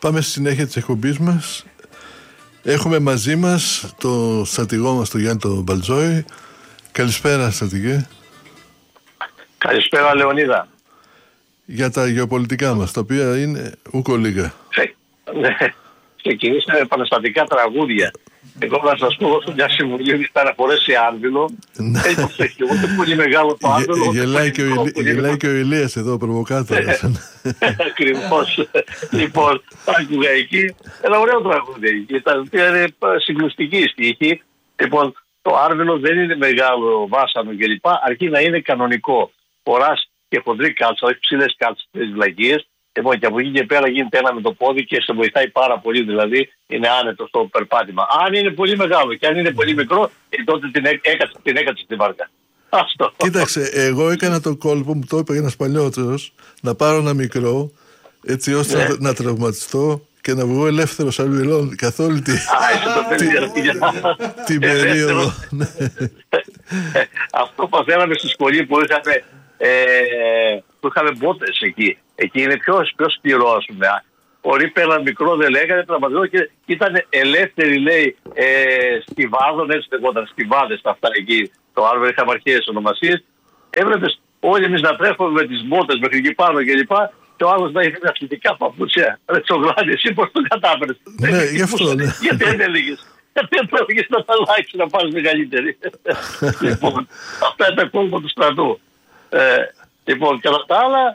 Πάμε στη συνέχεια της εκπομπής μας. Έχουμε μαζί μας το στρατηγό μας, τον Γιάννη τον Μπαλτζόη. Καλησπέρα, στρατηγέ. Καλησπέρα, Λεωνίδα. Για τα γεωπολιτικά μας, τα οποία είναι ούκο λίγα. Ναι, ξεκινήσαμε επαναστατικά τραγούδια. Εγώ να σας πω μια συμβουλή, ότι θα φορέσει άνδυλο. Έχει προσέχει, ούτε πολύ μεγάλο το άνδυλο. Γελάει και ο Ηλίας εδώ, προβοκάτορας. Ακριβώς. Λοιπόν, άκουγα εκεί ένα ωραίο τραγούδι, τα οποία είναι συγκλουστική στίχη. Λοιπόν, το άρβελο δεν είναι μεγάλο βάσανο κλπ. Αρκεί να είναι κανονικό. Φοράς και χοντρή κάλτσα, όχι ψηλές κάλτσες, τις βλακίες. Λοιπόν, και από εκεί και πέρα γίνεται ένα με το πόδι και σε βοηθάει πάρα πολύ, δηλαδή είναι άνετο στο περπάτημα. Αν είναι πολύ μεγάλο και αν είναι πολύ μικρό, τότε την έκατσε την βάρκα. Αυτό. Κοίταξε, εγώ έκανα το κόλπο, μου το είπε ένας παλιότερος, να πάρω ένα μικρό, έτσι ώστε να τραυματιστώ και να βγω ελεύθερος αρβελών καθ' όλη την περίοδο. Αυτό παθαίναμε στη σχολή που είχαμε μπότες εκεί. Εκεί είναι πιο σκληρό, ας πούμε. Πολύ πέρα μικρό δεν λέγανε, τραυματισμό και ήταν ελεύθεροι, λέει, στιβάδων, έτσι λεγόταν, στιβάδες αυτά εκεί. Το άλλο είχαμε αρχαίες ονομασίες. Έβλεπες όλοι εμείς να τρέχουμε με τις μπότες μέχρι εκεί πάνω κλπ. Και ο άλλος να είχε αθλητικά παπούτσια. Ρε Τσογλάνη, εσύ πώς το κατάφερες? Ναι, γι' αυτό. Γιατί δεν έλεγες? Γιατί δεν έλεγες να τα αλλάξεις, να πάρεις μεγαλύτερη? Λοιπόν, αυτά είναι τα κόλπα του στρατού. Λοιπόν, κατά τα άλλα,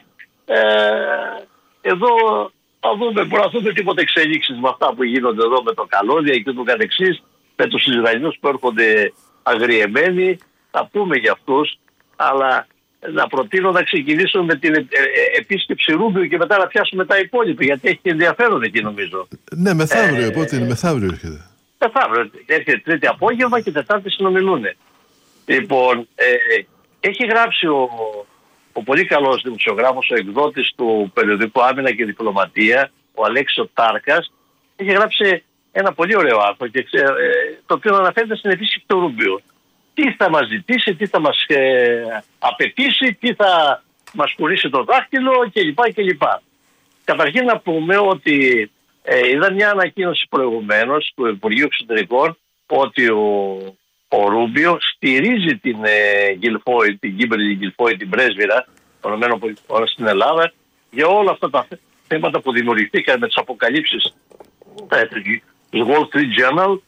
εδώ θα δούμε, μπορεί να δούμε τίποτα εξελίξεις με αυτά που γίνονται εδώ με το καλώδια και το καθεξής, με τους Ισραηλινούς που έρχονται αγριεμένοι, θα πούμε για αυτούς, αλλά να προτείνω να ξεκινήσουμε με την επίσκεψη Ρούμπιου και μετά να πιάσουμε τα υπόλοιπα, γιατί έχει ενδιαφέρον εκεί νομίζω. Ναι, μεθαύριο, πότε είναι, μεθαύριο έρχεται. Μεθαύριο, έρχεται Τρίτη απόγευμα και Τετάρτη συνομιλούν. Λοιπόν, έχει γράψει ο πολύ καλός δημοσιογράφος, ο εκδότης του περιοδικού Άμυνα και Διπλωματία, ο Αλέξης Τάρκας, έχει γράψει ένα πολύ ωραίο άρθρο, το οποίο αναφέρεται στην επίσκεψη του Ρούμπιου. Τι θα μας ζητήσει, τι θα μας απαιτήσει, τι θα μας κουρίσει το δάχτυλο κλπ. Καταρχήν να πούμε ότι είδα μια ανακοίνωση προηγουμένως του Υπουργείου Εξωτερικών ότι ο Ρούμπιο στηρίζει την Γκυλφόη, την Κίμπερλι Γκυλφόη, την πρέσβυρα των ΗΠΑ στην Ελλάδα για όλα αυτά τα θέματα που δημιουργηθήκαν με τις αποκαλύψεις του Wall Street Journal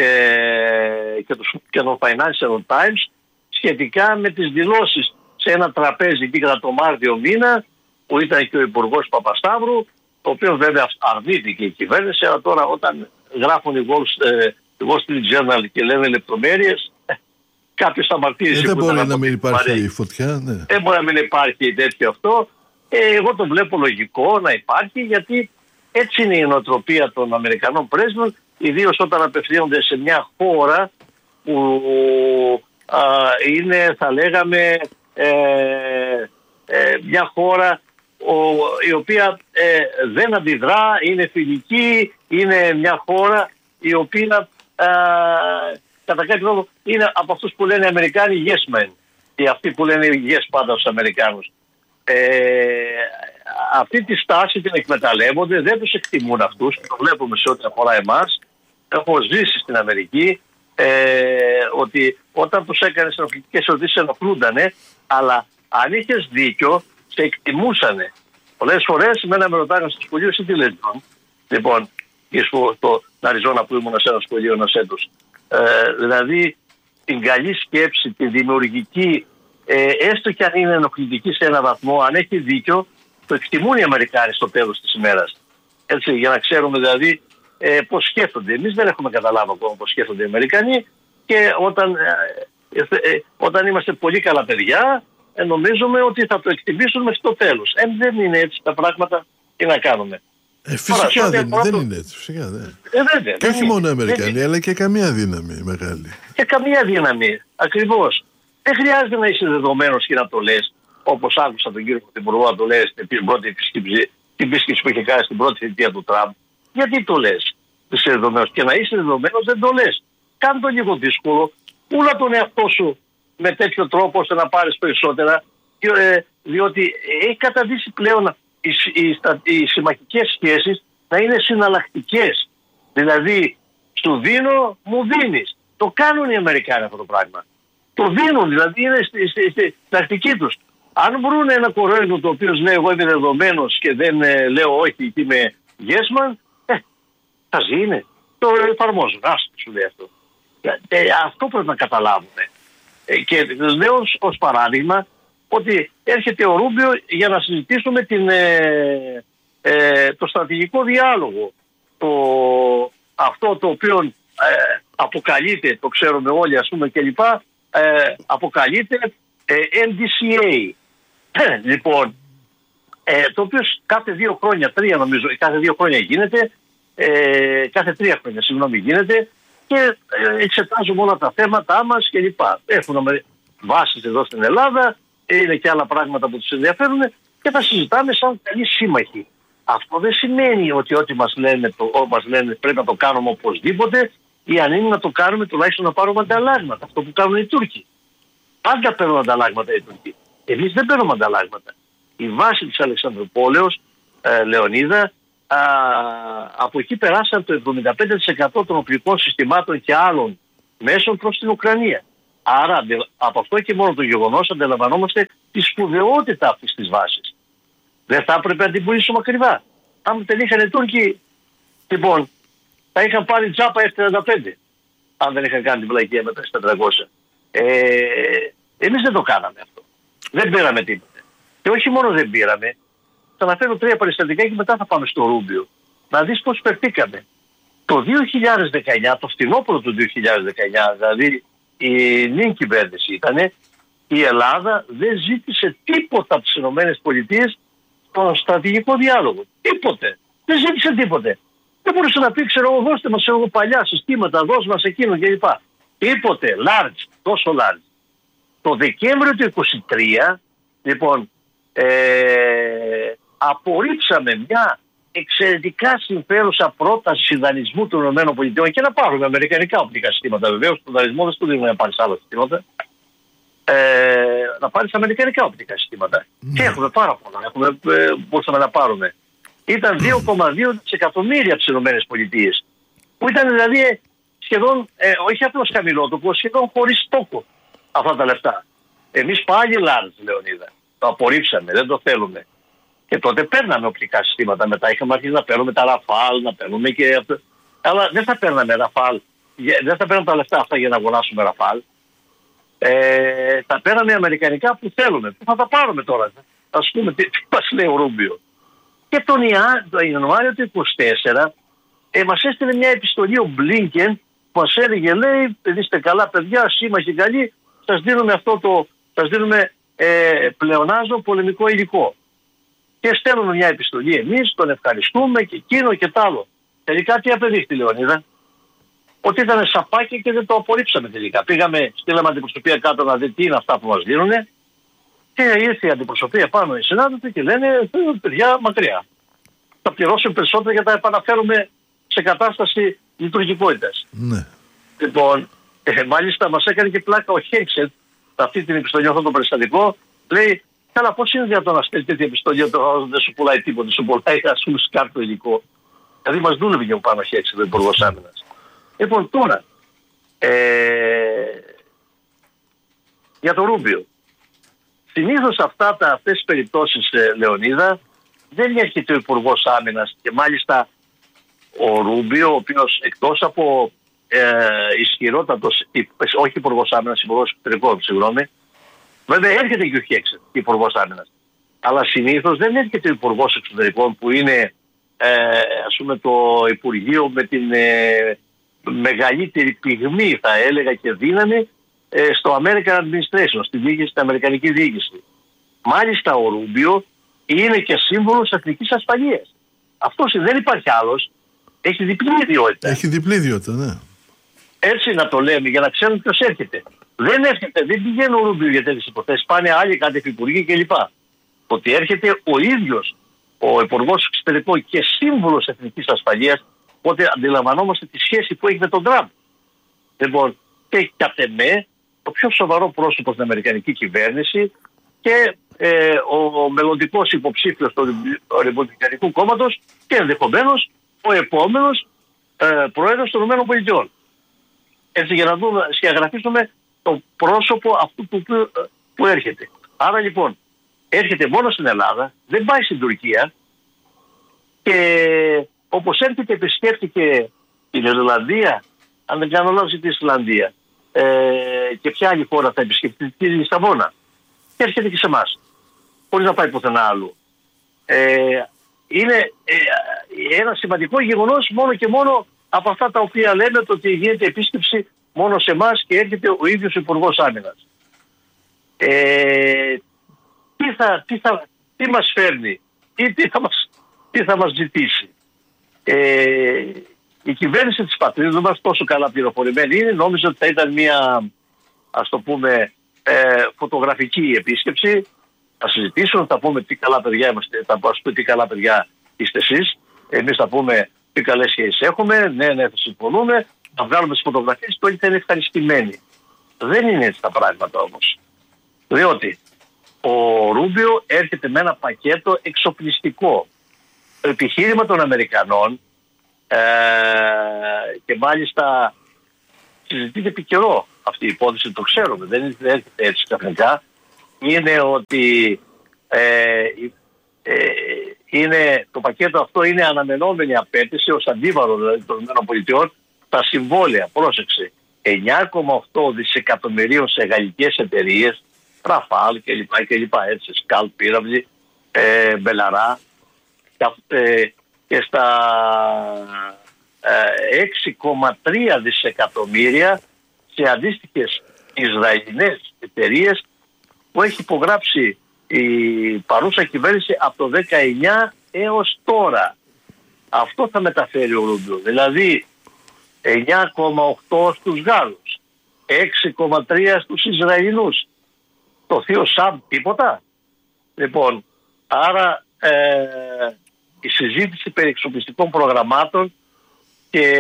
και το Financial Times σχετικά με τις δηλώσεις σε ένα τραπέζι εκεί κατά το Μάρτιο μήνα που ήταν και ο Υπουργός Παπασταύρου, το οποίο βέβαια αρνήθηκε η κυβέρνηση, αλλά τώρα όταν γράφουν οι Wall Street Journal και λένε λεπτομέρειες, κάποιος αμαρτύρησε. Δεν μπορεί να μην υπάρχει φωτιά, ναι. Δεν μπορεί να μην υπάρχει τέτοιο αυτό. Εγώ το βλέπω λογικό να υπάρχει, γιατί έτσι είναι η νοοτροπία των Αμερικανών πρέσβων, ιδίως όταν απευθύνονται σε μια χώρα που είναι, θα λέγαμε, μια χώρα η οποία δεν αντιδρά, είναι φιλική, είναι μια χώρα η οποία κατά κάποιο τρόπο είναι από αυτούς που λένε Αμερικάνοι yes men και αυτοί που λένε yes πάντα στους Αμερικάνους. Αυτή τη στάση την εκμεταλλεύονται, δεν τους εκτιμούν αυτούς, το βλέπουμε σε ό,τι αφορά εμάς. Έχω ζήσει στην Αμερική ότι όταν τους έκανες ενοχλητικές ερωτήσεις ενοχλούντανε, αλλά αν είχες δίκιο σε εκτιμούσανε. Πολλές φορές εμένα με ρωτάγανε στο σχολείο εσύ τι λες λοιπόν, και στο Αριζόνα που ήμουν σε ένα σχολείο ενός έτους. Δηλαδή την καλή σκέψη, τη δημιουργική, έστω και αν είναι ενοχλητική σε έναν βαθμό, αν έχει δίκιο, το εκτιμούν οι Αμερικάνοι στο τέλος της ημέρας. Έτσι, για να ξέρουμε δηλαδή πώς σκέφτονται. Εμείς δεν έχουμε καταλάβει ακόμα πώς σκέφτονται οι Αμερικανοί και όταν είμαστε πολύ καλά παιδιά, νομίζουμε ότι θα το εκτιμήσουν μέχρι το τέλος. Δεν είναι έτσι τα πράγματα, τι να κάνουμε. Φυσικά δεν είναι έτσι. Φυσικά, και όχι μόνο οι Αμερικανοί, αλλά και καμία δύναμη μεγάλη. Και καμία δύναμη, ακριβώς. Δεν χρειάζεται να είσαι δεδομένος και να το λες, όπως άκουσα τον κύριο Πρωθυπουργό να το λέει στην πρώτη επίσκεψη που είχε κάνει στην πρώτη θητεία του Τραμπ. Γιατί το λες, είσαι δεδομένος? Και να είσαι δεδομένος δεν το λες. Κάνε το λίγο δύσκολο, πούλα τον εαυτό σου με τέτοιο τρόπο ώστε να πάρεις περισσότερα, διότι έχει καταδείξει πλέον οι συμμαχικές σχέσεις να είναι συναλλακτικές. Δηλαδή, σου δίνω, μου δίνεις. Το κάνουν οι Αμερικάνοι αυτό το πράγμα. Το δίνουν, δηλαδή είναι στη τακτική τους. Αν βρουν ένα κοροϊδό το οποίο λέει εγώ είμαι δεδομένος και δεν λέω όχι και είμαι yes man, θα είναι. Το εφαρμόζουν. Άστο σου λέει αυτό. Αυτό πρέπει να καταλάβουμε. Και λέω ως παράδειγμα ότι έρχεται ο Ρούμπιο για να συζητήσουμε το στρατηγικό διάλογο. Αυτό το οποίο αποκαλείται, το ξέρουμε όλοι ας πούμε κλπ, αποκαλείται NDCA. Λοιπόν, το οποίο κάθε 2 χρόνια, 3 νομίζω, κάθε 2 χρόνια γίνεται, κάθε 3 χρόνια συγγνώμη γίνεται και εξετάζουμε όλα τα θέματα μας κλπ. Έχουμε βάσεις εδώ στην Ελλάδα, είναι και άλλα πράγματα που τους ενδιαφέρουν και θα συζητάμε σαν καλοί σύμμαχοι. Αυτό δεν σημαίνει ότι ό,τι μας λένε πρέπει να το κάνουμε οπωσδήποτε ή αν είναι να το κάνουμε τουλάχιστον να πάρουμε ανταλλάγματα. Αυτό που κάνουν οι Τούρκοι. Πάντα παίρνουν ανταλλάγματα οι Τούρκοι. Εμείς δεν παίρνουμε ανταλλάγματα. Η βάση της Αλεξανδρουπόλεως, Λεωνίδα, από εκεί περάσαν το 75% των οπλικών συστημάτων και άλλων μέσων προς την Ουκρανία. Άρα από αυτό και μόνο το γεγονός αντιλαμβανόμαστε τη σπουδαιότητα αυτής της βάσης. Δεν θα έπρεπε να την πουλήσουμε ακριβά. Αν δεν είχαν οι Τούρκοι, λοιπόν, θα είχαν πάρει τζάπα F-35. Αν δεν είχαν κάνει την πλαγία με τα S-400. Εμείς δεν το κάναμε αυτό. Δεν πήραμε τίποτε. Και όχι μόνο δεν πήραμε, θα αναφέρω 3 περιστατικά και μετά θα πάμε στο Ρούμπιο. Να δεις πώς περτήκαμε. Το 2019, το φθινόπωρο του 2019, δηλαδή η νυν κυβέρνηση ήτανε, η Ελλάδα δεν ζήτησε τίποτα από τις ΗΠΑ στον στρατηγικό διάλογο. Τίποτε. Δεν ζήτησε τίποτε. Δεν μπορούσε να πει, ξέρω, δώστε μας παλιά συστήματα, δώστε μας εκείνο κλπ. Τίποτε. Large. Τόσο large. Το Δεκέμβριο του 2023, λοιπόν, απορρίψαμε μια εξαιρετικά συμφέρουσα πρόταση δανεισμού των ΗΠΑ και να πάρουμε αμερικανικά οπτικά συστήματα. Βεβαίως, τον δανεισμό δεν σου δίνουν να πάρει άλλα συστήματα. Να πάρει αμερικανικά οπτικά συστήματα. Και έχουμε πάρα πολλά. Μπορούσαμε να πάρουμε. Ήταν 2,2 δισεκατομμύρια από τις ΗΠΑ. Που ήταν δηλαδή σχεδόν, όχι απλώς χαμηλότοπο, σχεδόν χωρίς στόχο αυτά τα λεφτά. Εμείς πάλι large, Λεωνίδα. Το απορρίψαμε, δεν το θέλουμε. Και τότε παίρναμε οπτικά συστήματα. Μετά είχαμε αρχίσει να παίρνουμε τα Ραφάλ, να παίρνουμε και αυτό. Αλλά δεν θα παίρναμε Ραφάλ. Δεν θα παίρναμε τα λεφτά αυτά για να αγοράσουμε Ραφάλ. Θα παίρναμε αμερικανικά που θέλουμε. Που θα τα πάρουμε τώρα. Ας πούμε τι μας λέει ο Ρούμπιο. Και τον Ιανουάριο του 2024 μας έστειλε μια επιστολή ο Μπλίνκεν που μας έλεγε, λέει, είστε καλά παιδιά, σύμμαχοι καλοί, σας δίνουμε πλεονάζον πολεμικό υλικό. Και στέλνουμε μια επιστολή εμείς, τον ευχαριστούμε και εκείνο και τ' άλλο. Τελικά τι απεδείχθη, Λεωνίδα? Ότι ήταν σαπάκι και δεν το απορρίψαμε τελικά. Στείλαμε αντιπροσωπεία κάτω να δει τι είναι αυτά που μας δίνουν. Και ήρθε η αντιπροσωπεία πάνω οι συνάδελφοι και λένε, παιδιά, μακριά. Θα πληρώσουμε περισσότερα για να τα επαναφέρουμε σε κατάσταση λειτουργικότητας. Ναι. Λοιπόν, μάλιστα μας έκανε και πλάκα ο Χέξετ, αυτή την επιστολή, αυτό το περιστατικό, λέει, καλά, πώς είναι δυνατόν να στέλνει τέτοια επιστολή όταν δεν σου πουλάει τίποτα, σου πουλάει ας πούμε σκάρτο υλικό. Δηλαδή μας δούλευε και πάνω ο Χέξετ, ο Υπουργός Άμυνας. Λοιπόν, τώρα, για το Ρούμπιο. Συνήθως αυτές τις περιπτώσεις, Λεωνίδα, δεν έρχεται ο Υπουργός Άμυνας και μάλιστα ο Ρούμπιο, ο οποίος εκτός από ισχυρότατος, όχι Υπουργός Άμυνας, Υπουργός Εξωτερικών, συγγνώμη, βέβαια έρχεται και ο Χέξετ, Υπουργός Άμυνας. Αλλά συνήθως δεν έρχεται ο Υπουργός Εξωτερικών που είναι ας πούμε το Υπουργείο με την μεγαλύτερη πυγμή, θα έλεγα, και δύναμη στο American Administration, στη διοίκηση, στην Αμερικανική διοίκηση. Μάλιστα ο Ρούμπιο είναι και σύμβολος εθνικής ασφαλείας. Αυτός δεν υπάρχει άλλος. Έχει διπλή ιδιότητα. Έχει διπλή ιδιότητα, ναι. Έτσι να το λέμε για να ξέρουν ποιος έρχεται. Δεν έρχεται, δεν πηγαίνει ο Ρούμπιο για τέτοιες υποθέσεις. Πάνε άλλοι κατευθυπουργοί κλπ. Ότι έρχεται ο ίδιος ο Υπουργός Εξωτερικών και σύμβολος εθνικής ασφαλείας, οπότε αντιλαμβανόμαστε τη σχέση που έχει με τον Τραμπ. Λοιπόν, και κατ' εμέ, το πιο σοβαρό πρόσωπο στην Αμερικανική κυβέρνηση και ο μελλοντικός υποψήφιος του Ρεπουμπλικανικού Κόμματος και ενδεχομένως ο επόμενος πρόεδρος των ΗΠΑ. Έτσι, για να σκιαγραφίσουμε το πρόσωπο αυτού που έρχεται. Άρα λοιπόν έρχεται μόνο στην Ελλάδα, δεν πάει στην Τουρκία και όπως έρχεται επισκέφτηκε την Ιρλανδία, αν δεν κάνω λάθος, την Ισλανδία και ποια άλλη χώρα θα επισκεφτεί, τη Λισαβόνα, και έρχεται και σε εμάς χωρίς να πάει πουθενά άλλου. Είναι ένα σημαντικό γεγονός μόνο και μόνο από αυτά τα οποία λέμε, το ότι γίνεται επίσκεψη μόνο σε εμάς και έρχεται ο ίδιος ο Υπουργός Άμυνας. Τι μας φέρνει ή τι θα μας ζητήσει. Η κυβέρνηση της πατρίδας δεν μας τόσο καλά πληροφορημένη είναι. Νόμιζα ότι θα ήταν μια, ας το πούμε, φωτογραφική επίσκεψη. Θα συζητήσουν, θα πούμε τι καλά παιδιά είμαστε, θα πούμε τι καλά παιδιά είστε εσείς. Εμείς θα πούμε τι καλές σχέσεις έχουμε, ναι, θα συμφωνούμε, θα βγάλουμε τις φωτογραφίες και όλοι θα είναι ευχαριστημένοι. Δεν είναι έτσι τα πράγματα όμως. Διότι ο Ρούμπιο έρχεται με ένα πακέτο εξοπλιστικό. Το επιχείρημα των Αμερικανών και μάλιστα συζητείται επί καιρό αυτή η υπόθεση, το ξέρουμε, δεν έρχεται έτσι ξαφνικά, είναι ότι το πακέτο αυτό είναι αναμενόμενη απέτηση ως αντίβαρο δηλαδή των ΗΠΑ, τα συμβόλαια, πρόσεξε, 9,8 δισεκατομμυρίων σε γαλλικές εταιρείες, Ραφάλ κλπ. Έτσι, Σκάλ, Πύραυλη, Μπελαρά, και στα 6,3 δισεκατομμύρια σε αντίστοιχες Ισραηλινές εταιρείες που έχει υπογράψει η παρούσα κυβέρνηση από το 19 έως τώρα. Αυτό θα μεταφέρει ο Ρούμπιο. Δηλαδή 9,8 στους Γάλλους, 6,3 στους Ισραηλινούς. Το θείο Σαμ τίποτα. Λοιπόν, άρα η συζήτηση περί εξοπλιστικών προγραμμάτων και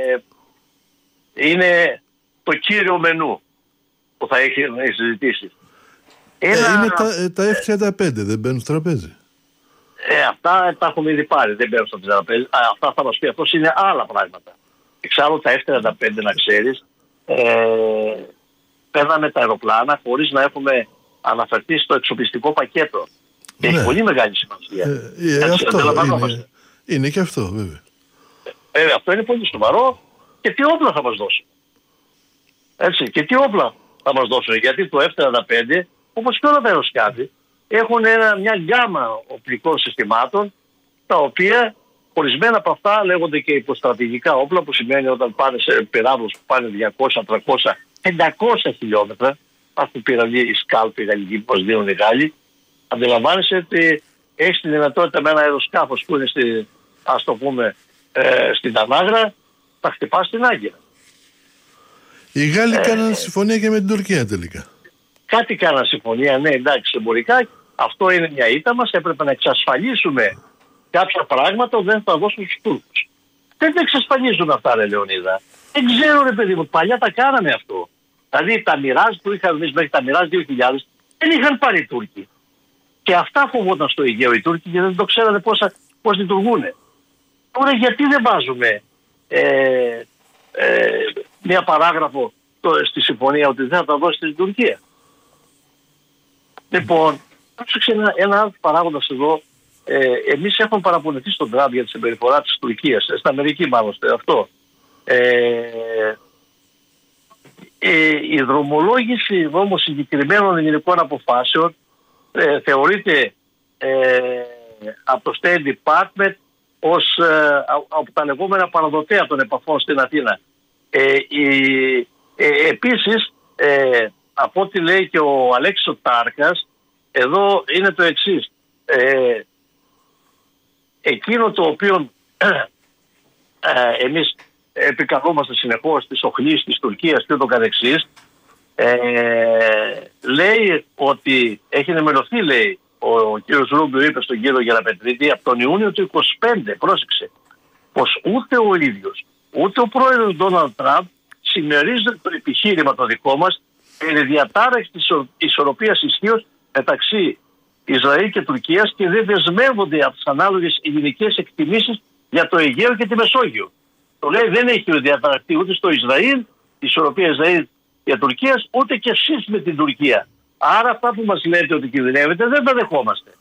είναι το κύριο μενού που θα έχει οι συζητήσεις. Είναι τα F-35, δεν μπαίνουν στο τραπέζι. Αυτά τα έχουμε ήδη πάρει, δεν μπαίνουν στο τραπέζι. Αυτά θα μας πει αυτός, είναι άλλα πράγματα. Εξάλλου τα F-35, να ξέρεις, παίρναμε τα αεροπλάνα χωρίς να έχουμε αναφερθεί στο εξοπλιστικό πακέτο. Και έχει πολύ μεγάλη σημασία. Είναι και αυτό βέβαια. Αυτό είναι πολύ σοβαρό. Και τι όπλα θα μας δώσουν. Έτσι, και τι όπλα θα μας δώσουν. Γιατί το F-35, όπως και όλα τα αεροσκάφη, έχουν μια γκάμα οπλικών συστημάτων, τα οποία ορισμένα από αυτά λέγονται και υποστρατηγικά όπλα, που σημαίνει όταν πάνε σε πυράβλους που πάνε 200, 300, 500 χιλιόμετρα, αυτή πυραυλή, η Σκάλπ, η γαλλική που μας δίνουν οι Γάλλοι, αντιλαμβάνεσαι ότι έχει τη δυνατότητα με ένα αεροσκάφος που είναι ας το πούμε, στην Ανάγρα, θα χτυπά στην Άγκυρα. Οι Γάλλοι κάναν συμφωνία και με την Τουρκία τελικά. Κάτι κάναν συμφωνία, ναι, εντάξει, εμπορικά. Αυτό είναι μια ήττα μας. Έπρεπε να εξασφαλίσουμε κάποια πράγματα που δεν θα δώσουν στους Τούρκους. Δεν τα εξασφαλίζουν αυτά, ρε Λεωνίδα. Δεν ξέρω, ρε παιδί μου, παλιά τα κάναμε αυτό. Δηλαδή τα Μιράζ που είχαμε εμείς μέχρι τα Μιράζ 2000 δεν είχαν πάρει οι Τούρκοι. Και αυτά φοβόταν στο Αιγαίο οι Τούρκοι και δεν το ξέρανε πώς λειτουργούν. Τώρα γιατί δεν βάζουμε μια παράγραφο στη συμφωνία ότι δεν θα τα δώσει στην Τουρκία. Λοιπόν, πρόσεξε ένα άλλο παράγοντα εδώ. Εμείς έχουμε παραπονεθεί στον Τραμπ για τη συμπεριφορά της Τουρκίας, στην Αμερική μάλλον αυτό. Η δρομολόγηση όμως συγκεκριμένων ελληνικών αποφάσεων θεωρείται από το State Department ως από τα λεγόμενα παραδοτέα των επαφών στην Αθήνα. Επίσης, από ό,τι λέει και ο Αλέξης Τάρκας, εδώ είναι το εξής. Εκείνο το οποίο εμείς επικαλούμαστε συνεχώς τις οχλήσεις της Τουρκίας και ούτω καθεξής, λέει ότι έχει ενημερωθεί, λέει, ο κύριος Ρούμπιο είπε στον κύριο Γεραπετρίτη από τον Ιούνιο του 25, πρόσεξε, πως ούτε ο ίδιος ούτε ο πρόεδρος Ντόναλντ Τραμπ συμμερίζεται το επιχείρημα το δικό μας περί διατάραξης της ισορροπίας ισχύως μεταξύ Ισραήλ και Τουρκίας και δεν δεσμεύονται από τις ανάλογες ελληνικές εκτιμήσεις για το Αιγαίο και τη Μεσόγειο. Το λέει δεν έχει διαταραχθεί ούτε στο Ισραήλ, η ισορροπία Ισραήλ και Τουρκίας, ούτε και εσείς με την Τουρκία. Άρα αυτά που μας λέτε ότι κινδυνεύετε δεν τα δεχόμαστε.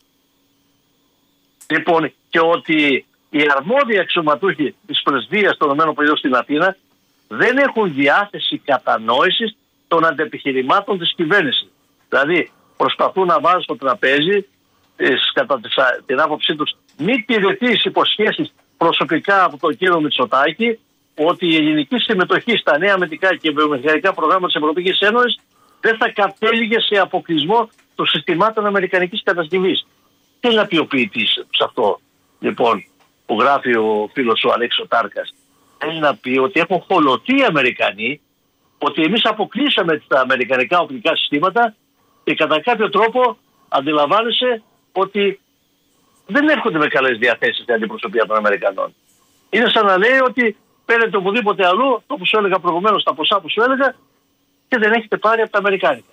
Λοιπόν, και ότι οι αρμόδιοι αξιωματούχοι της πρεσβείας των ΗΠΑ στην Αθήνα δεν έχουν διάθεση κατανόησης των αντεπιχειρημάτων της κυβέρνησης. Δηλαδή προσπαθούν να βάζουν στο τραπέζι κατά την άποψή τους μη τηρηθείς υποσχέσεις προσωπικά από τον κύριο Μητσοτάκη ότι η ελληνική συμμετοχή στα νέα αμυντικά και βιομηχανικά προγράμματα της Ευρωπαϊκής Ένωσης δεν θα κατέληγε σε αποκλεισμό των συστημάτων αμερικανικής κατασκευής. Τι να πει ο ποιητής σε αυτό, λοιπόν, που γράφει ο φίλος ο Αλέξης Τάρκας? Θέλει να πει ότι έχουν χωλωτεί οι Αμερικανοί, ότι εμείς αποκλείσαμε τα αμερικανικά οπλικά συστήματα και κατά κάποιο τρόπο αντιλαμβάνεσαι ότι δεν έρχονται με καλές διαθέσεις την αντιπροσωπεία των Αμερικανών. Είναι σαν να λέει ότι παίρνετε οπουδήποτε αλλού, όπως σου έλεγα προηγουμένως, τα ποσά που σου έλεγα, και δεν έχετε πάρει από τα αμερικάνικα.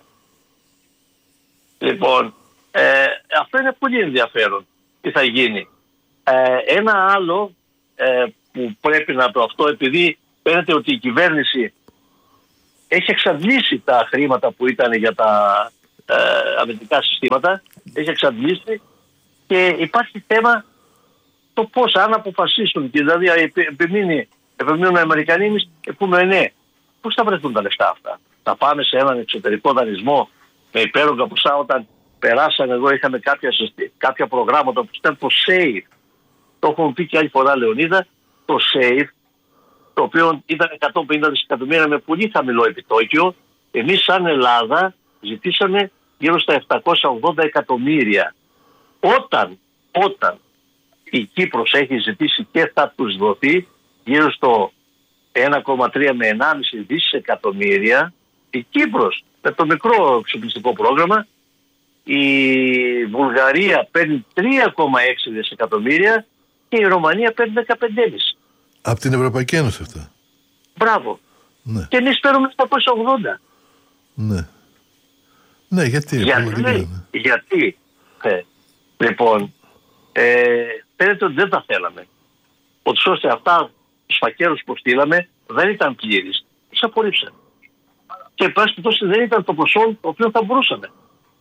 Λοιπόν, αυτό είναι πολύ ενδιαφέρον τι θα γίνει. Ένα άλλο που πρέπει να το αυτό, επειδή φαίνεται ότι η κυβέρνηση έχει εξαντλήσει τα χρήματα που ήταν για τα αμυντικά συστήματα, έχει εξαντλήσει και υπάρχει θέμα το πώς αν αποφασίσουν, και δηλαδή επιμείνουν οι Αμερικανοί, εμείς πούμε ναι, πώς θα βρεθούν τα λεφτά αυτά? Θα πάμε σε έναν εξωτερικό δανεισμό με υπέρογκα ποσά? Όταν περάσανε εδώ είχαμε κάποια προγράμματα που ήταν το SAFE, το έχουμε πει και άλλη φορά, Λεωνίδα, το SAFE, το οποίο ήταν 150 δισεκατομμύρια με πολύ χαμηλό επιτόκιο. Εμείς σαν Ελλάδα ζητήσαμε γύρω στα 780 εκατομμύρια. Όταν η Κύπρος έχει ζητήσει και θα τους δοθεί γύρω στο 1,3 με 1,5 δισεκατομμύρια, η Κύπρος με το μικρό εξοπλιστικό πρόγραμμα, η Βουλγαρία παίρνει 3,6 δισεκατομμύρια και η Ρωμανία παίρνει 15,5. Από την Ευρωπαϊκή Ένωση αυτά. Μπράβο. Ναι. Και εμείς παίρνουμε 780. Ναι. Ναι, γιατί? Γιατί. Λοιπόν, φαίνεται ότι δεν τα θέλαμε. Ότι ώστε αυτά τους φακέρους που στείλαμε δεν ήταν πλήρεις. Τους απορρίψαμε. Και πάση τόσο δεν ήταν το ποσό το οποίο θα μπορούσαμε.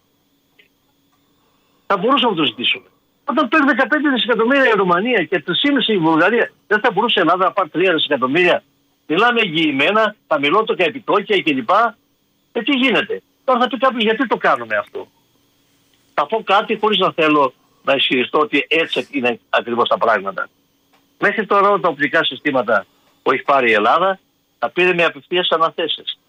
Θα μπορούσαμε να το ζητήσουμε. Όταν παίρνει 15 δισεκατομμύρια η Ρουμανία και 3,5 η Βουλγαρία, δεν θα μπορούσε η Ελλάδα να πάρει 3 δισεκατομμύρια? Μιλάμε εγγυημένα, χαμηλότερα επιτόκια κλπ. Τι γίνεται? Τώρα θα πει κάποιος γιατί το κάνουμε αυτό. Θα πω κάτι χωρίς να θέλω να ισχυριστώ ότι έτσι είναι ακριβώς τα πράγματα. Μέχρι τώρα τα οπλικά συστήματα που έχει πάρει η Ελλάδα τα πήρε με απευθείας αναθέσεις.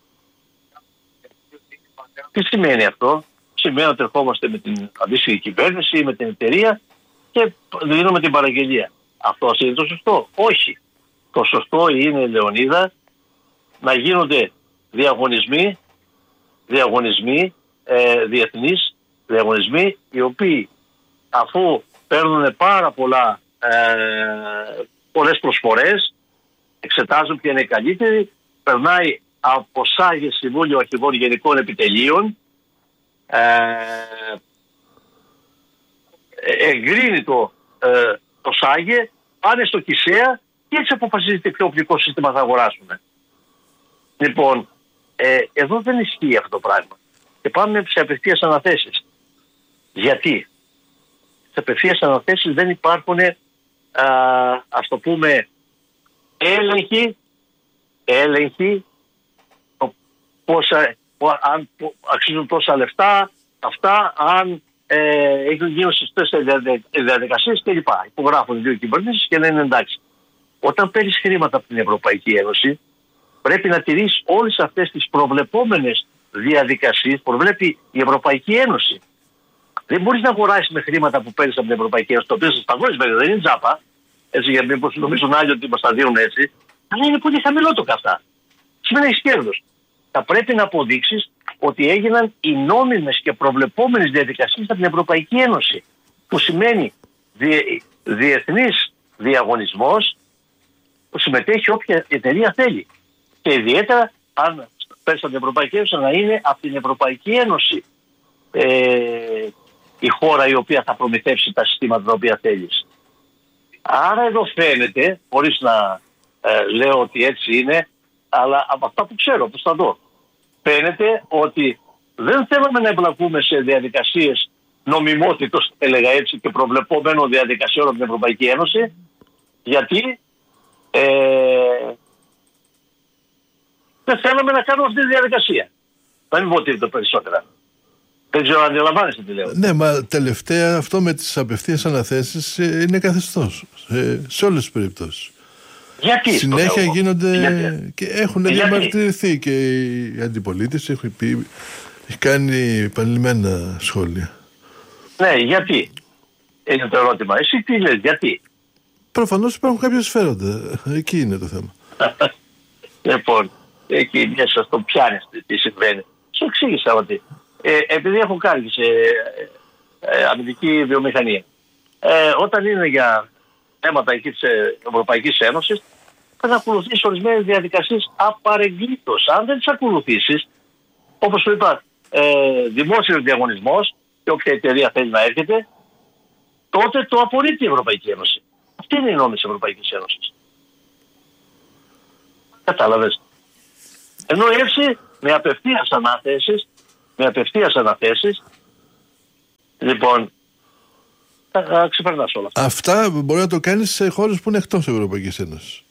Τι σημαίνει αυτό? Σημαίνει ότι ερχόμαστε με την αντίστοιχη κυβέρνηση ή με την εταιρεία και δίνουμε την παραγγελία. Αυτό είναι το σωστό? Όχι. Το σωστό είναι, Λεωνίδα, να γίνονται διεθνείς διαγωνισμοί, οι οποίοι αφού παίρνουν πάρα πολλές προσφορές, εξετάζουν ποια είναι η καλύτερη, περνάει από ΣΑΓΕ, Συμβούλιο Αρχηγών Γενικών Επιτελείων, εγκρίνει το ΣΑΓΕ, πάνε στο ΚΙΣΕΑ και έτσι αποφασίζεται ποιο οπλικό σύστημα θα αγοράσουν. Λοιπόν, εδώ δεν ισχύει αυτό το πράγμα. Και πάμε σε απευθείας αναθέσεις. Γιατί? Σε απευθείας αναθέσεις δεν υπάρχουν, ας το πούμε, έλεγχοι αν αξίζουν τόσα λεφτά, αυτά, αν έχουν γίνει σωστές διαδικασίες κλπ. Υπογράφουν δύο κυβερνήσεις και δεν είναι εντάξει. Όταν παίρνεις χρήματα από την Ευρωπαϊκή Ένωση, πρέπει να τηρείς όλες αυτές τις προβλεπόμενες διαδικασίες, προβλέπει η Ευρωπαϊκή Ένωση. Δεν μπορείς να αγοράσεις με χρήματα που παίρνεις από την Ευρωπαϊκή Ένωση, το οποίο σας παγώνεις βέβαια, δεν είναι τζάπα, έτσι, για μήπως νομίζουν άλλοι ότι μας τα δίνουν έτσι, αλλά είναι πολύ χαμηλό το καυτά. Σημαίνει έχεις κέρδος. Θα πρέπει να αποδείξεις ότι έγιναν οι νόμιμες και προβλεπόμενες διαδικασίες από την Ευρωπαϊκή Ένωση, που σημαίνει διεθνής διαγωνισμός που συμμετέχει όποια εταιρεία θέλει. Και ιδιαίτερα αν παίρνει από την Ευρωπαϊκή Ένωση να είναι από την Ευρωπαϊκή Ένωση η χώρα η οποία θα προμηθεύσει τα συστήματα τα οποία θέλεις. Άρα εδώ φαίνεται, χωρίς να λέω ότι έτσι είναι, αλλά από αυτά που ξέρω, πώς θα δω, φαίνεται ότι δεν θέλουμε να εμπλακούμε σε διαδικασίες νομιμότητος, έλεγα έτσι, και προβλεπόμενων διαδικασιών από την Ευρωπαϊκή Ένωση, γιατί δεν θέλουμε να κάνουμε αυτή τη διαδικασία. Δεν πω τίποτα περισσότερα. Δεν ξέρω αν αντιλαμβάνεσαι τι λέω. Ναι, μα τελευταία αυτό με τις απευθείας αναθέσεις είναι καθεστώς σε όλες τις περιπτώσεις. Γιατί συνέχεια γίνονται και έχουν διαμαρτυρηθεί και η αντιπολίτευση έχει κάνει επανειλημμένα σχόλια. Ναι, γιατί είναι το ερώτημα. Εσύ τι λες, γιατί? Προφανώς υπάρχουν κάποια σφαίροντα. Εκεί είναι το θέμα. Λοιπόν, εκεί μέσα στο πιάνεις τι συμβαίνει. Σου εξήγησα ότι επειδή έχω κάνει σε αμυντική βιομηχανία, όταν είναι για θέματα εκεί της Ευρωπαϊκής Ένωσης, θα ακολουθήσεις ορισμένες διαδικασίες απαρεγκλήτως. Αν δεν τις ακολουθήσεις, όπως σου είπα, δημόσιος διαγωνισμός και όποια εταιρεία θέλει να έρχεται, τότε το απορρίπτει η Ευρωπαϊκή Ένωση. Αυτή είναι η νόμη της Ευρωπαϊκής Ένωσης. Κατάλαβες. Ενώ έτσι με απευθείας αναθέσεις, λοιπόν, θα ξεπερνάς όλα αυτά. Αυτά μπορεί να το κάνεις σε χώρες που είναι εκτός Ευρωπαϊκής Ένωσης.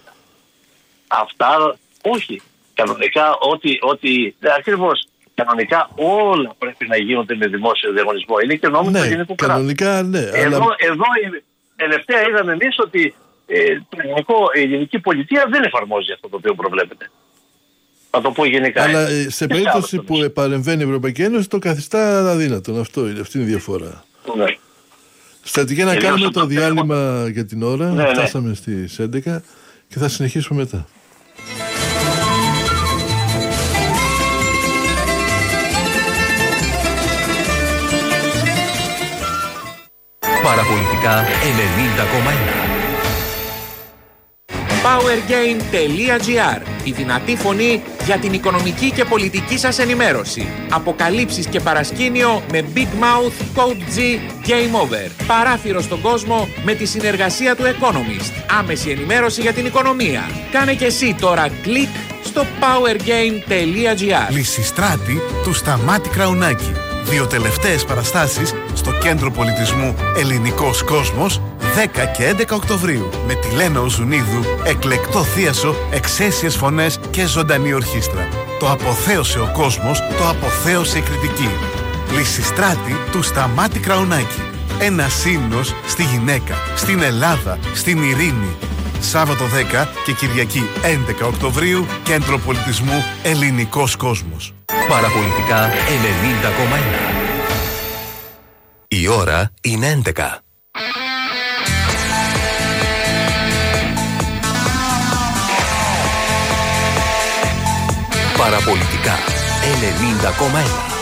Αυτά όχι. Κανονικά ακριβώς. Κανονικά όλα πρέπει να γίνονται με δημόσιο διαγωνισμό. Είναι και νόμος του ελληνικού κράτους. Κανονικά ναι. Εδώ τελευταία είδαμε εμείς ότι η ελληνική πολιτεία δεν εφαρμόζει αυτό το οποίο προβλέπεται. Θα το πω γενικά. Αλλά σε περίπτωση που παρεμβαίνει η Ευρωπαϊκή Ένωση το καθιστά αδύνατον. Αυτή είναι η διαφορά. Ναι. Στρατηγέ, να κάνουμε το διάλειμμα για την ώρα. Ναι, φτάσαμε στις 11 και θα συνεχίσουμε μετά. Παραπολιτικά 90,1. Powergain.gr. Η δυνατή φωνή για την οικονομική και πολιτική σας ενημέρωση. Αποκαλύψεις και παρασκήνιο με Big Mouth, Code G, Game Over. Παράθυρο στον κόσμο με τη συνεργασία του Economist. Άμεση ενημέρωση για την οικονομία. Κάνε και εσύ τώρα κλικ στο Powergain.gr. Λυσιστράτη του Σταμάτη Κραουνάκη. 2 τελευταίες παραστάσεις στο Κέντρο Πολιτισμού Ελληνικός Κόσμος 10 και 11 Οκτωβρίου με τη Λένα Οζουνίδου, εκλεκτό θίασο, εξαίσιες φωνές και ζωντανή ορχήστρα. Το αποθέωσε ο κόσμος, το αποθέωσε η κριτική. Λυσιστράτη του Σταμάτη Κραουνάκη. Ένας ύμνος στη γυναίκα, στην Ελλάδα, στην ειρήνη. Σάββατο 10 και Κυριακή 11 Οκτωβρίου, Κέντρο Πολιτισμού Ελληνικός Κόσμος. Παραπολιτικά 90,1. Η ώρα είναι 11. Παραπολιτικά 90,1.